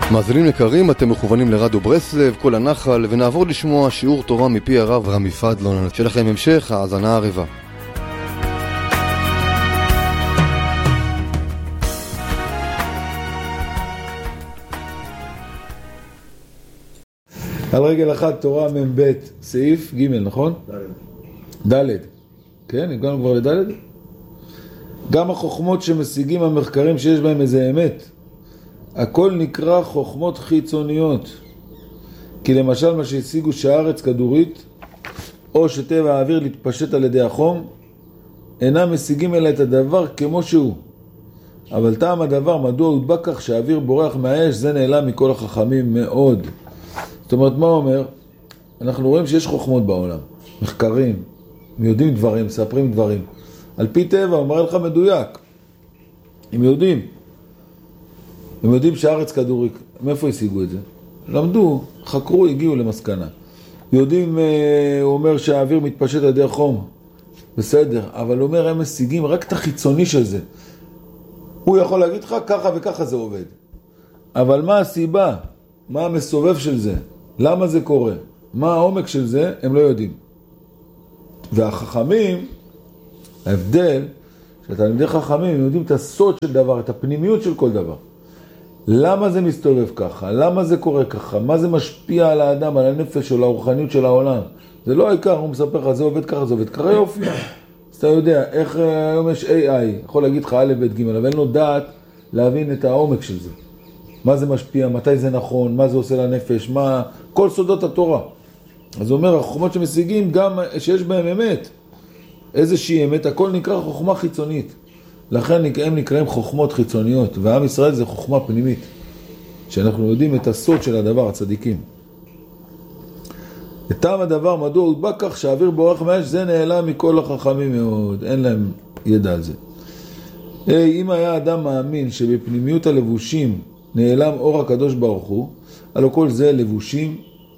מאזינים יקרים, אתם מכוונים לרדיו ברסלב, כל הנחל, ונעבור לשמוע שיעור תורה מפי הרב רמי פדלון. שלכם המשך האזנה ערבה. על רגל אחת תורה מ"ב סעיף ג', נכון? ד'. כן, הגענו כבר לד'. גם החוכמות שמשיגים המחקרים שיש בהם איזה אמת, הכל נקרא חוכמות חיצוניות. כי למשל מה שהשיגו שהארץ כדורית, או שטבע האוויר להתפשט על ידי החום, אינם משיגים אלא את הדבר כמו שהוא. אבל טעם הדבר, מדוע הודבק כך שהאוויר בורח מהאש, זה נעלם מכל החכמים מאוד. זאת אומרת, מה אומר? אנחנו רואים שיש חוכמות בעולם, מחקרים, יודעים דברים, מספרים דברים. על פי טבע, אומר לך מדויק. הם יודעים שהארץ כדורית. מאיפה השיגו את זה? למדו, חקרו, הגיעו למסקנה. יודעים, הוא אומר שהאוויר מתפשט על ידי חום. בסדר, אבל הוא אומר, הם משיגים רק את החיצוני של זה. הוא יכול להגיד לך, ככה וככה זה עובד. אבל מה הסיבה? מה המסובב של זה? למה זה קורה? מה העומק של זה? הם לא יודעים. והחכמים, ההבדל, שהתלמידי חכמים הם יודעים את הסוד של דבר, את הפנימיות של כל דבר. למה זה מסתובב ככה? למה זה קורה ככה? מה זה משפיע על האדם, על הנפש, על הרוחניות של העולם? זה לא העיקר, הוא מספר לך, זה עובד ככה, זה עובד ככה, יופי. אז אתה יודע, איך היום יש AI, יכול להגיד לך א', ב', ג', אבל אין לו דעת להבין את העומק של זה. מה זה משפיע, מתי זה נכון, מה זה עושה לנפש, מה... כל סודות התורה. אז הוא אומר, החוכמות שמשיגים, גם שיש בהם אמת, איזושהי אמת, הכל נקרא חוכמה חיצונית. לכן הם נקראים חוכמות חיצוניות, ועם ישראל זה חוכמה פנימית, שאנחנו יודעים את הסוד של הדבר, הצדיקים. טעם הדבר, מדוע הודבק כך שהאוויר בורח מהאש, זה נעלם מכל החכמים מאוד, אין להם ידע על זה. אם היה אדם מאמין שבפנימיות הלבושים נעלם אור הקדוש ברוך הוא, הלא כל זה לבושים,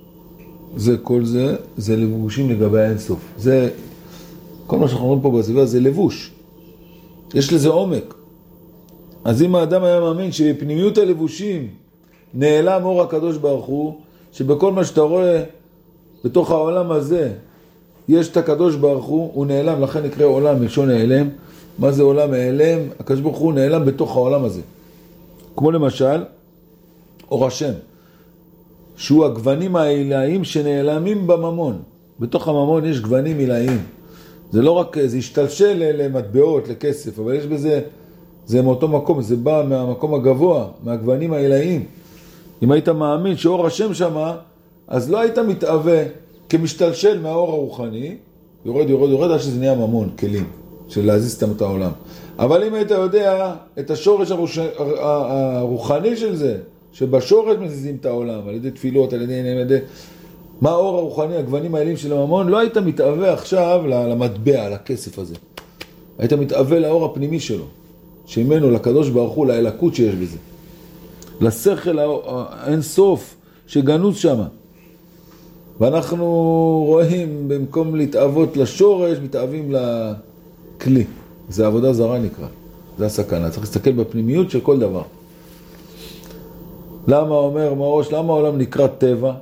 זה לבושים לגבי האינסוף. זה, כל מה שאנחנו רואים פה בסביבה זה לבוש. יש לזה עומק. אז אם האדם היה מאמין שבפנימיות הלבושים נעלם אור הקדוש ברוך הוא, שבכל מה שאתה רואה בתוך העולם הזה יש את הקדוש ברוך הוא נעלם, לכן נקרא עולם מלשון נעלם. מה זה עולם נעלם? הקדוש ברוך הוא נעלם בתוך העולם הזה. כמו למשל, אור השם, שהוא הגוונים העילאיים שנעלמים בממון. בתוך הממון יש גוונים עילאיים. זה לא רק, זה השתלשל למטבעות, לכסף, אבל יש בזה, זה מאותו מקום, זה בא מהמקום הגבוה, מהגוונים העילאיים. אם היית מאמין שאור השם שמה, אז לא היית מתאווה כמשתלשל מהאור הרוחני, יורד, עד שזה נהיה ממון, כלים, של להזיז את העולם. אבל אם היית יודע את השורש הרוחני של זה, שבשורש מזיזים את העולם, על ידי תפילות, על ידי מה האור הרוחני, הגוונים העיליים של הממון, לא היית מתאווה עכשיו למטבע, לכסף הזה. היית מתאווה לאור הפנימי שלו, שממנו לקדוש ברוך הוא, לאלוקות שיש בזה. לשכל אין סוף שגנוז שמה. ואנחנו רואים, במקום להתאבות לשורש, מתאבים לכלי. זה עבודה זרה נקרא. זה הסכנה. צריך להסתכל בפנימיות של כל דבר. למה אומר מראש, למה העולם נקרא טבע?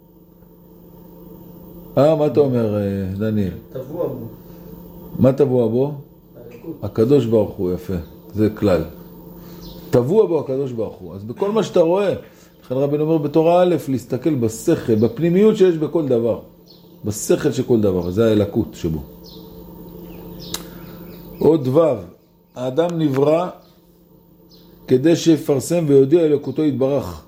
מה אתה אומר, דניאל? טבוע בו. מה טבוע בו? הקדוש ברוך הוא, יפה. זה כלל. טבוע בו הקדוש ברוך הוא. אז בכל מה שאתה רואה, לכן רבי אומר בתורה א', להסתכל בשכל, בפנימיות שיש בכל דבר. בשכל של כל דבר. זה האלוקות שבו. עוד ו', האדם נברא כדי שיפרסם ויודיע אלוקותו יתברך.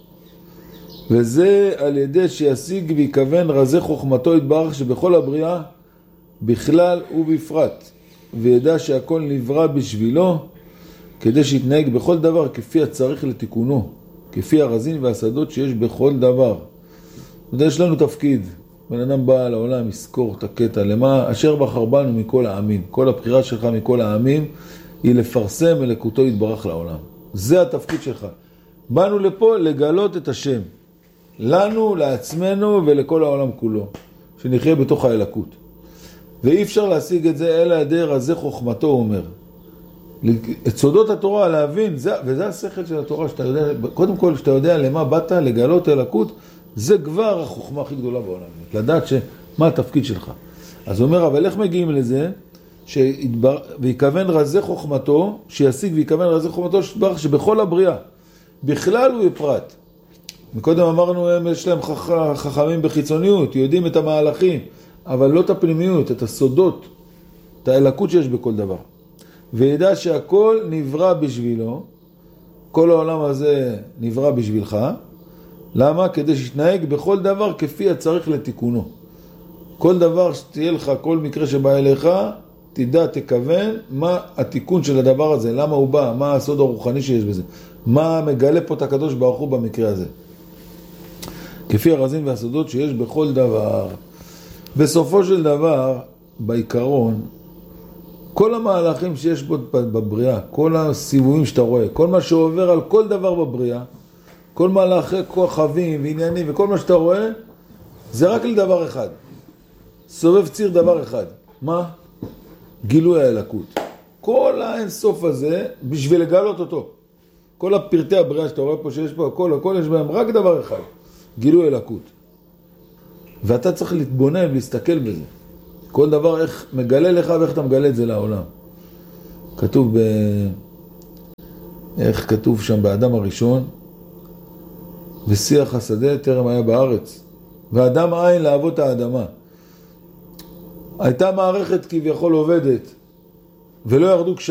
וזה על ידי שישיג ויקוון רזי חוכמתו יתברך שבכל הבריאה בכלל ובפרט. וידע שהכל נברא בשבילו כדי שיתנהג בכל דבר כפי הצריך לתיקונו. כפי הרזין והשדות שיש בכל דבר. יש לנו תפקיד. בן אדם בא לעולם, יזכור את הקטע. למה אשר בחר בנו מכל העמים. כל הבחירה שלך מכל העמים היא לפרסם אלוקותו יתברך לעולם. זה התפקיד שלך. באנו לפה לגלות את השם. לנו, לעצמנו ולכל העולם כולו. שנחיה בתוך האלוקות. ואי אפשר להשיג את זה אלא ידי רזי חוכמתו, הוא אומר. את סודות התורה להבין, וזה השכל של התורה, שאתה יודע, קודם כל שאתה יודע למה באת לגלות אלוקות, זה כבר החוכמה הכי גדולה בעולם, לדעת מה התפקיד שלך. אז הוא אומר, אבל איך מגיעים לזה? ויקוון רזי חוכמתו, שישיג ויקוון רזי חוכמתו, שבכל הבריאה, בכלל הוא יפרט. מקודם אמרנו, יש להם חכמים בחיצוניות, יודעים את המהלכים, אבל לא את הפנימיות, את הסודות, את האלוקות שיש בכל דבר. וידע שהכל נברא בשבילו, כל העולם הזה נברא בשבילך. למה? כדי שתנהג בכל דבר כפי הצריך לתיקונו. כל דבר שתהיה לך, כל מקרה שבא אליך, תדע, תכוון מה התיקון של הדבר הזה, למה הוא בא, מה הסוד הרוחני שיש בזה, מה מגלה פה את הקדוש ברוך הוא במקרה הזה. כפי הרזים והסודות שיש בכל דבר. בסופו של דבר, בעיקרון, כל המהלכים שיש פה בבריאה, כל הסיבובים שאתה רואה, כל מה שעובר על כל דבר בבריאה, כל מהלכי כוכבים ועניינים וכל מה שאתה רואה, זה רק לדבר אחד. סובב ציר דבר אחד. מה? גילוי האלוקות. כל האינסוף הזה, בשביל לגלות אותו. כל הפרטי הבריאה שאתה רואה פה שיש פה, הכל יש בהם רק דבר אחד. גילוי אלוקות. ואתה צריך להתבונן ולהסתכל בזה. כל דבר איך מגלה לך ואיך אתה מגלה את זה לעולם. איך כתוב שם באדם הראשון, ושיח השדה טרם היה בארץ, ואדם עין לאבות האדמה. הייתה מערכת כביכול עובדת, ולא ירדו